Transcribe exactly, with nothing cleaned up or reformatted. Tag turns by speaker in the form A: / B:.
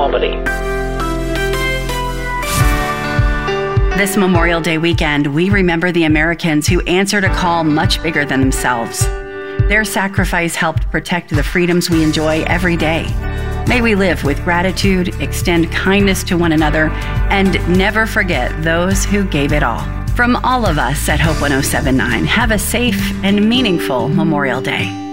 A: Albany.
B: This Memorial Day weekend, we remember the Americans who answered a call much bigger than themselves. Their sacrifice helped protect the freedoms we enjoy every day. May we live with gratitude, extend kindness to one another, and never forget those who gave it all. From all of us at Hope one oh seven point nine, have a safe and meaningful Memorial Day.